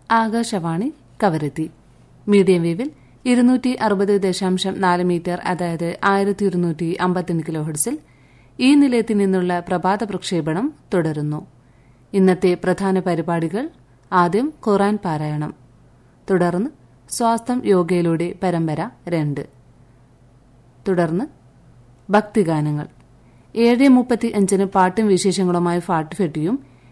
Akashvani Kavaratti. Medium വേവിൽ 260.4 metre, അതായത് 1155 kilo ഹെർട്സിൽ ഈ നിലയത്തിൽ നിന്നുള്ള പ്രഭാത പ്രക്ഷേപണം തുടരുന്നു. ഇന്നത്തെ പ്രധാന പരിപാടികൾ: ആദ്യം ഖുർആൻ പാരായണം, തുടർന്ന് സ്വാസ്ഥ്യം യോഗയിലൂടെ പരമ്പര 2, തുടർന്ന് ഭക്തിഗാനങ്ങൾ. 7:35 പാട്ടും വിശേഷങ്ങളുമായി ഫാട്ട് ഫെട്ടിയും